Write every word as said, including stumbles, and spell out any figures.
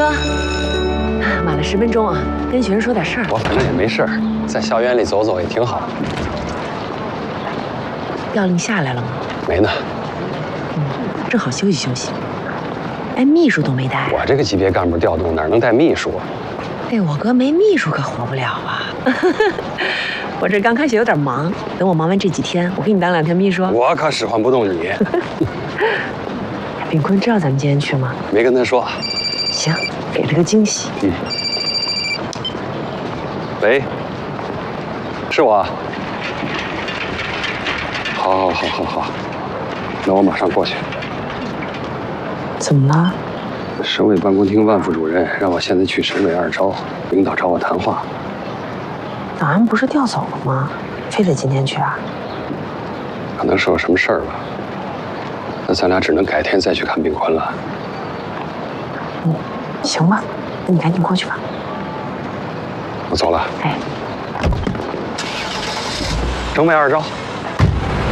哥，晚了十分钟啊，跟学生说点事儿。 我反正也没事儿，在校园里走走也挺好。 调令下来了吗？ 没呢。 嗯，正好休息休息。哎，秘书都没带。 我这个级别干部调动哪能带秘书啊？ 对我哥没秘书可活不了啊。我这刚开学有点忙，等我忙完这几天，我给你当两天秘书。 我可使唤不动你。 炳坤知道咱们今天去吗？ 没跟他说。 行，给了个惊喜。 嗯。喂，是我。好，好，好，好，好，那我马上过去。 怎么了？ 省委办公厅万副主任让我现在去省委二招，领导找我谈话。 档案不是调走了吗？非得今天去啊？ 可能是有什么事儿吧。那咱俩只能改天再去看炳坤了。 嗯，行吧，那你赶紧过去吧。 我走了。 哎， 省委二招。